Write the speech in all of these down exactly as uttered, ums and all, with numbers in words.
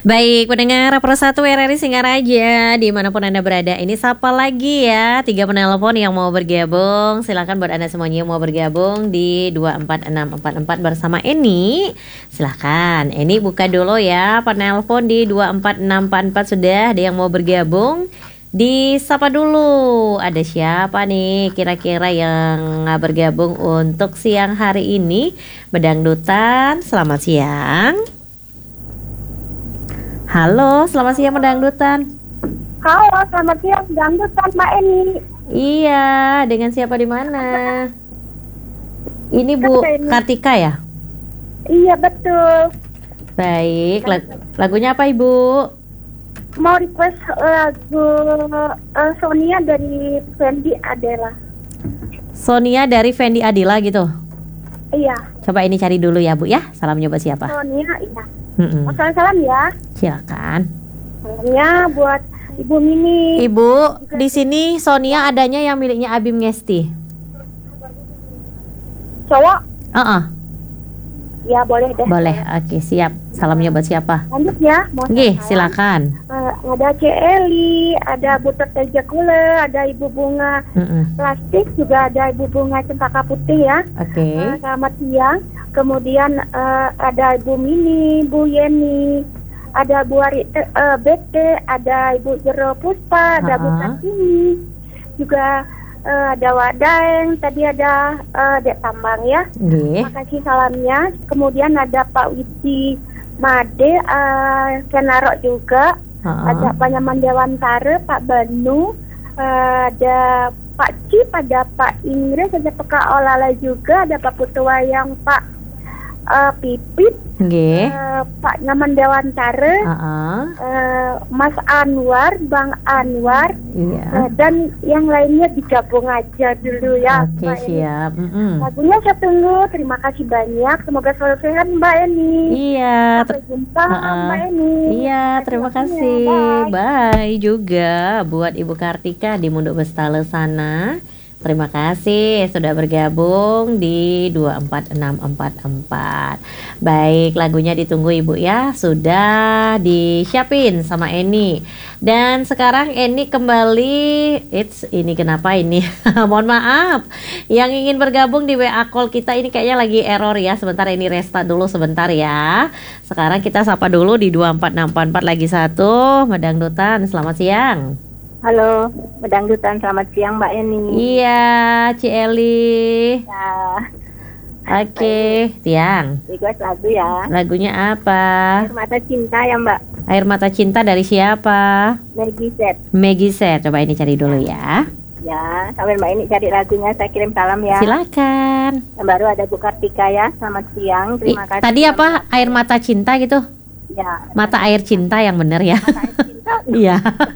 Baik, pendengar Pro satu R R I Singaraja dimanapun Anda berada. Ini sapa lagi ya, tiga penelpon yang mau bergabung. Silakan buat Anda semuanya yang mau bergabung di dua empat enam empat empat bersama Eni. Silakan, Eni buka dulu ya penelpon di dua empat enam empat empat. Sudah ada yang mau bergabung. Disapa dulu, ada siapa nih kira-kira yang bergabung untuk siang hari ini? Bedangdutan, selamat siang. Halo, selamat siang Bedangdutan. Halo, selamat siang Bedangdutan, Mbak Eni. Iya, dengan siapa di mana? Ini Bu Kartika ya? Iya, betul. Baik, lag- lagunya apa Ibu? Mau request lagu uh, Sonia dari Fendi Adela. Sonia dari Fendi Adila gitu. Iya. Coba ini cari dulu ya Bu ya. Salamnya buat siapa? Sonia, iya. Mm-mm. Salam-salam ya. Silakan. Salamnya buat Ibu Mini. Ibu, di sini Sonia adanya yang miliknya Abim Ngesti. Cowok? Uh-uh. Ya, boleh deh. Boleh, oke siap. Salamnya buat siapa? Lanjut ya. Oke, silakan. Uh, ada C. Eli, ada Bu Teteja Kule, ada Ibu Bunga Mm-mm. Plastik, juga ada Ibu Bunga Cempaka Putih ya. Oke. Uh, selamat siang. Kemudian uh, ada Ibu Mini, Bu Yeni, ada Bu Ari, uh, B T, ada Ibu Jero Puspa, ada Bu Uh-uh. Kartini, juga uh, ada Wadaeng, tadi ada uh, Dek Tambang ya. Nggih. Terima kasih salamnya. Kemudian ada Pak Widi Made, uh, Kenarok juga, Uh-uh. ada Pak Nyaman Dewantara, Pak Banu, uh, ada Pak Cip, ada Pak Inggris, ada Pak Olala juga, ada Pak Putuwayang, Pak uh, Pipit, Nggih. uh, Pak Nyaman Dewantara, Uh-uh. uh, Mas Anwar, Bang Anwar, Iya. uh, dan yang lainnya digabung aja dulu ya. Oke, Mbak Eni. siap. Mm-mm. Lagunya saya tunggu. Terima kasih banyak. Semoga selalu sehat Mbak Eni. Iya. Sampai jumpa Uh-uh. Mbak Eni. Iya, terima kasih. Bye. Bye juga buat Ibu Kartika di Munduk Bestale sana. Terima kasih sudah bergabung di dua empat enam empat empat. Baik, lagunya ditunggu Ibu ya. Sudah disiapin sama Eni. Dan sekarang Eni kembali. It's ini kenapa ini? Mohon maaf. Yang ingin bergabung di W A call kita ini kayaknya lagi error ya. Sebentar ini restart dulu sebentar ya. Sekarang kita sapa dulu di dua empat enam empat empat lagi satu. Bedangdutan, selamat siang. Halo, Bedangdutan, selamat siang Mbak Eni. Iya, Ci Eli. Ya, Oke, Tiang. request lagu ya. Lagunya apa? Air Mata Cinta ya Mbak. Air Mata Cinta dari siapa? Maggie Set. Maggie Set. Coba ini cari dulu ya. Ya, sambil Mbak Eni cari lagunya, saya kirim salam ya. Silakan. Yang baru ada Bu Kartika ya. Selamat siang. Terima I- kasih. Tadi apa? Air Mata Cinta gitu? Ya. Mata air cinta yang bener ya. Mata Air Cinta. Iya.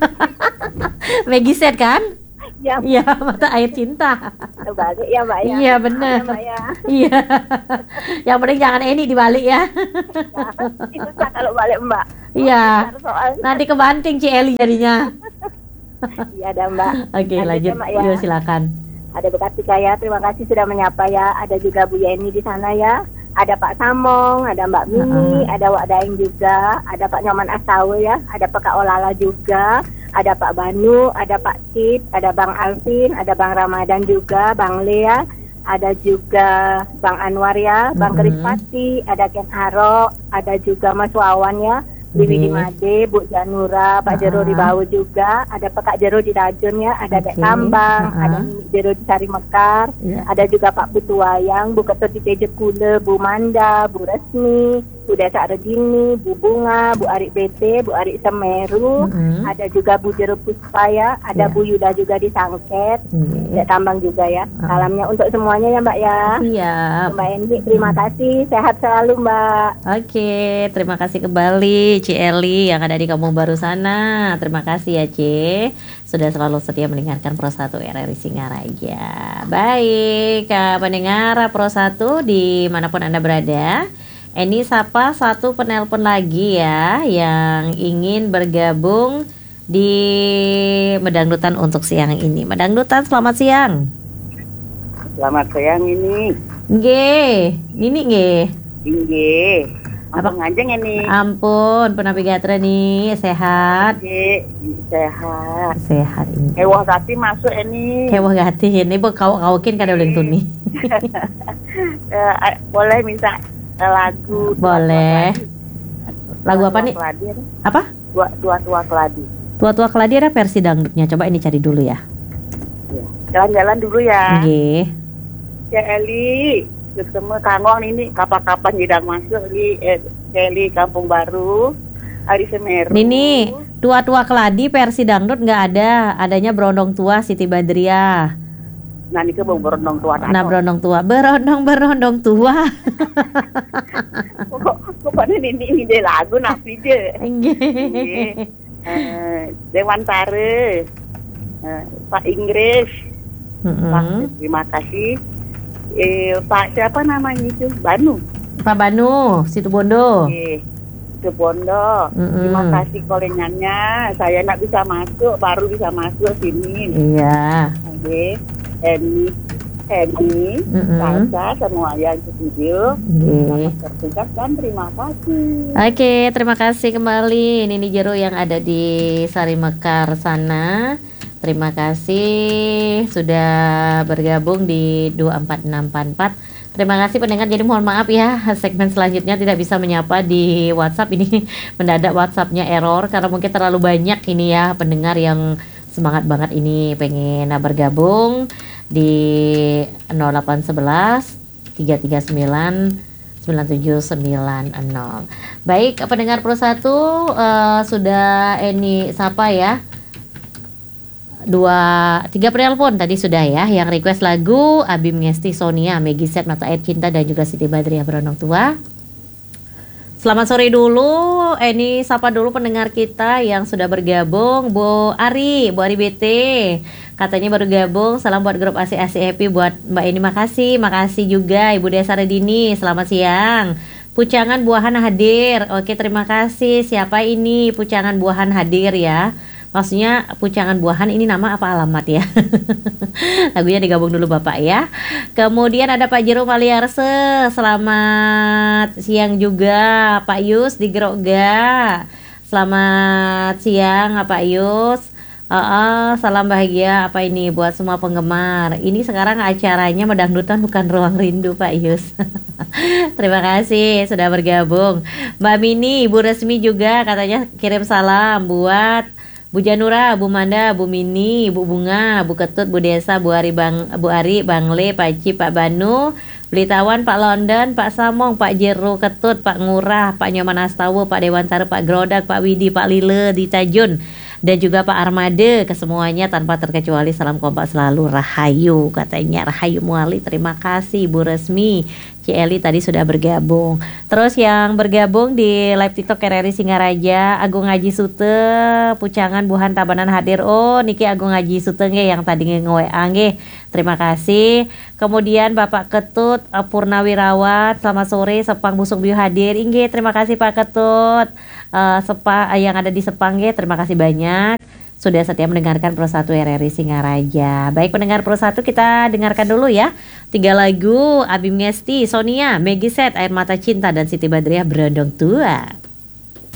Maggie Set kan? Ya, Iya, Mata Air Cinta. balik ya Mbak ya. Iya, bener. Ya, Mbak ya. Iya. Yang penting jangan Eni dibalik ya. Itu susah kalau balik Mbak. Iya. Soal. Nanti kebanting Ci Eli jadinya. Iya ada Mbak. Oke, Lanjut lanjut. ya, Mbak, ya. Yuk, silakan. Ada Bu Kartika ya, terima kasih sudah menyapa ya. Ada juga Bu Yeni di sana ya. Ada Pak Samong, ada Mbak Mini, Uh-uh. ada Wak Daeng juga, ada Pak Nyoman Asawe ya, ada Pak Kak Olala juga, ada Pak Banu, ada Pak Cip, ada Bang Alvin, ada Bang Ramadan juga, Bang Lea, ada juga Bang Anwar ya, Bang Mm-mm. Krispati, ada Ken Aro, ada juga Mas Wawan ya, Dewi Nggih. Dimade, Bu Janura, Pak Jero Ah. di Bau juga, ada Pak Kak Jero di Rajun ya, ada Dek Oke. Tambang, Ah. ada Mimi Jero di Sari Mekar, Iya. ada juga Pak Putuwayang, Bu Ketua di Teje Kule, Bu Manda, Bu Resmi, Bu Desa Redini, Bu Bunga, Bu Arik B T, Bu Arik Semeru, Mm-mm. ada juga Bu Jero Puspa ya, ada Iya. Bu Yuda juga di Sangket, Nggih. Dek Tambang juga ya. Ah. Salamnya untuk semuanya ya Mbak ya. Siap. Mbak Endi, terima kasih, sehat selalu Mbak. Oke, terima kasih kembali Ci Eli yang ada di Kampung Baru sana. Terima kasih ya Ci, sudah selalu setia mendengarkan Pro satu R R I Singaraja. Baik, eh, pendengar Pro satu dimanapun Anda berada. Ini sapa satu penelpon lagi ya yang ingin bergabung di Bedangdutan untuk siang ini. Bedangdutan, selamat siang. Selamat siang ini. Nggih, Nini nggih. Inggih. Abang Ngajeng ini. Ampun, Penapi Gatra nih, sehat. Oke, sehat. Sehat ini. Hewah gati masuk ini. Hewah gati ini bu kau kaukin kada boleh tuni. Eh, boleh minta lagu. Boleh. Lagu apa nih? Keladi, ada? Apa? Dua tua tua keladi. Tua tua keladi ada versi dangdutnya. Coba ini cari dulu ya. Ya. Jalan-jalan dulu ya. Nggih. Ya Eli, ketemu Kangong ini kapan-kapan hidang masuk di eh, Eli Kampung Baru, Ari Semeru. Nini, tua tua keladi versi dangdut nggak ada. Adanya Berondong Tua Siti Badriah. Nah ini ke berondong tua. Nah berondong tua, berondong berondong tua. Pokoknya ini ini dia lagu nafi je. Nggih. Eh, Dewan Tare, eh, Pak Inggris. Mm-mm. Pak, terima kasih. Eh, Pak siapa namanya itu? Banu. Pak Banu, Situbondo. Eh, ke Bondo. Mm-mm. Terima kasih kolengannya. Saya nak bisa masuk, baru bisa masuk sini. Iya. Oke, Eni, Eni, Mm-mm. Salsa, semua yang di studio. Nggih. Selamat bertugas dan terima kasih. Oke, terima kasih kembali Nini Jero yang ada di Sari Mekar sana. Terima kasih sudah bergabung di dua empat enam empat empat. Terima kasih pendengar. Jadi mohon maaf ya, segmen selanjutnya tidak bisa menyapa di WhatsApp ini. Mendadak WhatsAppnya error karena mungkin terlalu banyak ini ya pendengar yang semangat banget ini pengen bergabung di nol delapan satu satu tiga tiga sembilan sembilan tujuh sembilan nol. Baik, pendengar Pro satu uh, sudah ini siapa ya? Dua tiga penelpon tadi sudah ya yang request lagu Abim Ngesti Sonia, Megi Set Mata Air Cinta dan juga Siti Badriah Berondong Tua. Selamat sore dulu, ini sapa dulu pendengar kita yang sudah bergabung. Bu Ari, Bu Ari B T katanya baru gabung. Salam buat grup Asik Asik Happy buat Mbak Eni, makasih. Makasih juga Ibu Desa Redini, selamat siang. Pucangan Buahan hadir. Oke, terima kasih. Siapa ini Pucangan Buahan hadir ya? Maksudnya Pucangan Buahan ini nama apa alamat ya? Lagunya digabung dulu Bapak ya. Kemudian ada Pak Jero Maliarse. Selamat siang juga Pak Yus di Grogga. Selamat siang Pak Yus. Uh, uh, salam bahagia apa ini buat semua penggemar. Ini sekarang acaranya Medangdutan bukan Ruang Rindu Pak Yus. Terima kasih sudah bergabung. Mbak Mini, Ibu Resmi juga katanya kirim salam buat Bu Janura, Bu Manda, Bu Mini, Bu Bunga, Bu Ketut, Bu Desa, Bu Ari, Bang, Bu Ari, Bang Le, Pak Ci, Pak Banu, Belitawan, Pak London, Pak Samong, Pak Jero Ketut, Pak Ngurah, Pak Nyoman Astawa, Pak Dewantara, Pak Grodak, Pak Widi, Pak Lile di Tajun, dan juga Pak Armade, kesemuanya tanpa terkecuali salam kompak selalu, Rahayu katanya, Rahayu Muali, terima kasih Bu Resmi. Ci Eli tadi sudah bergabung. Terus yang bergabung di live TikTok R R I Singaraja, Agung Haji Sute, Pucangan Buhan Tabanan hadir. Oh, niki Agung Haji Sute nge yang tadi nge-W A nge. Terima kasih. Kemudian Bapak Ketut Purnawirawan, selamat sore. Sepang Busung Biu hadir. Inge, terima kasih Pak Ketut. Uh, Sepa yang ada di Sepang nge, terima kasih banyak sudah setia mendengarkan Pro satu R R I Singaraja. Baik pendengar Pro satu, kita dengarkan dulu ya tiga lagu Abim Ngesti, Sonia, Megi Set, Air Mata Cinta dan Siti Badriah Berondong Tua.